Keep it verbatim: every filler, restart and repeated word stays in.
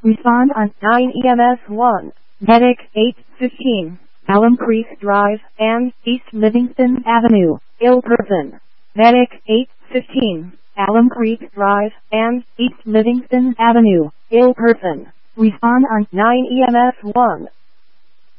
Respond on nine E M S one. Medic eight fifteen. Alum Creek Drive and East Livingston Avenue, ill person. Medic eight fifteen. Alum Creek Drive and East Livingston Avenue, ill person. Respond on nine E M S one.